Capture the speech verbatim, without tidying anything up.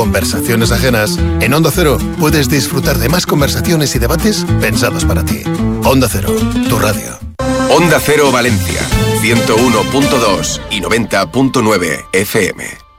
conversaciones ajenas, en Onda Cero puedes disfrutar de más conversaciones y debates pensados para ti. Onda Cero, tu radio. Onda Cero Valencia, ciento uno punto dos y noventa punto nueve F M.